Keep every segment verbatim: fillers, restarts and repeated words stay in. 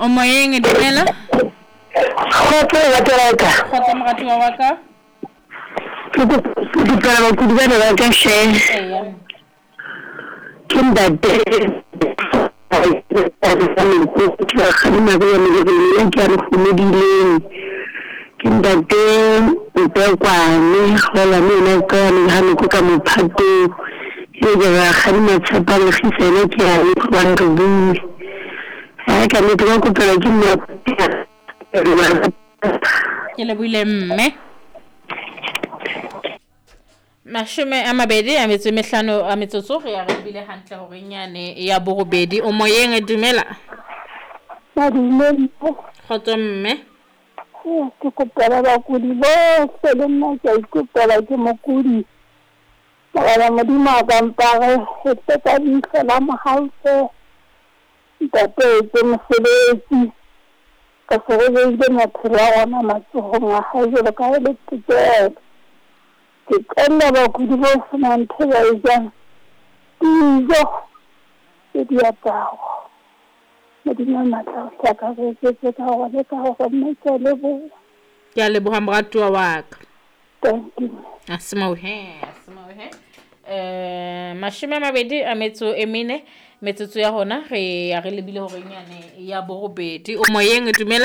O moyeng dumela. Khotso ya teraka. Khotso morati wa waka. Ke ke para go di bana ba ka she. Eya. Kindate. Ke khana ba yone ke le ke re go medileng. Kindate o kwa ne hola ne ne ka ne ha ne ko ka mophato. Ke ga khana tsapa le khisa ke ya le kwa re bu. Ha ka ne tlo ko pela ke mo. Ke le buile mme. Mashome a mabedi a metso mehlano a metsotso re ya re bile hantle hore nyane ya borobedi o moyeng dumela. Ba dumela. Khotso mme. Ke kopela ba kudi bo se le nna ke ikopela ke mokudi. Ba modimo ba mpare se ka di fela mo hause. Ntate ke mosebetsi ka sere le maphelo a rona matsohong a hae jwalo ka le tsekela ke tsela ba kudi bo senang theba e jang dijo ke diaparo modimo matla o ka re ke ka go le ka go nna ke le bo ke le bo morati wa ka. Thank you. Asimo he asimo he eh mashome a mabedi a metso e mene metsotso ya hona re ya re lebile hore nyane ya borobedi o moyeng dumela.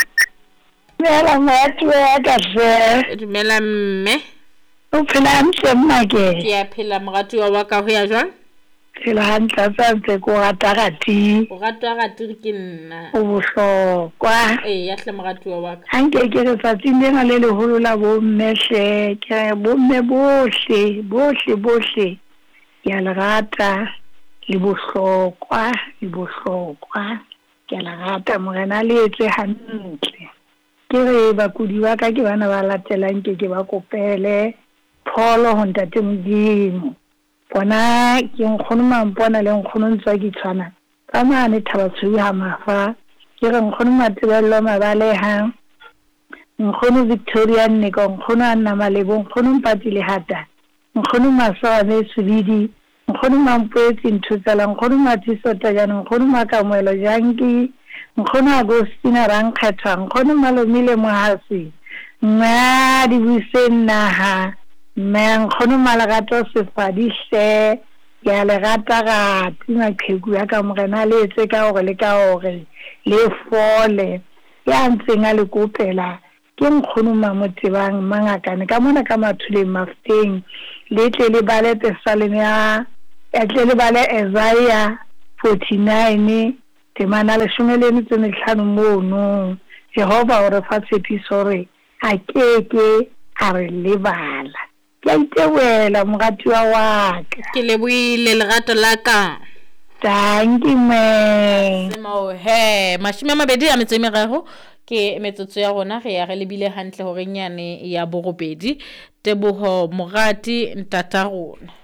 Dumela morati wa ka se. Dumela mme. O phela ntse mmake. Ke a phela morati wa waka ho ya jwang? Phela hantla tse ko rata gati. O rata gati ke nna. O bohlokwa. Eh ya hle morati wa waka. Hanke ke re tsatsing lena le leholo la bo mmeshe ke bo mme bohle bohle bohle ya le rata le bohlokwa le bohlokwa ke la rata morena le etse hantle ke re bakudi ba ka ke bana ba latelang ke ke ba kopele pholo ho ntate modimo bona ke nkgono mampona le nkgono ntse ke tshwana ka mane Thabatshweu ha mafa ke re nkgono Matebello Mabaleha nkgono Victoria Nneko nkgono Anna Malebo nkgono Mpatile Hata nkgono Masawane Subidi nkgono Mampwetsi Nthutela nkgono Mathiso Tajana nkgono Makamwelo Janki nkgono Agostina Rankgetha nkgono Malomile Mohasi nna di busennaha mme nkgono Malagato Sefadishe ya le rata ga tima khegu ya ka morena le etse ka hore le ka hore le fole ya ntseng a le kopela ke nkgono Mamotebang mangakane ka mona ka mathuleng Mafteng le tle le bale Tesaleng ya ya tle le bale Isaiah forty-nine temana le shome le metso mehlano mono Jehova o re fa tshepiso re a keke a re lebala ke itewela mogati wa waka ke le buile lerato la ka. Thank you me. Semo he mashome a mabedi a metso e meraro ke metsotso ya rona re ya re lebile hantle hore nyane ya borobedi Teboho morati ntata rona.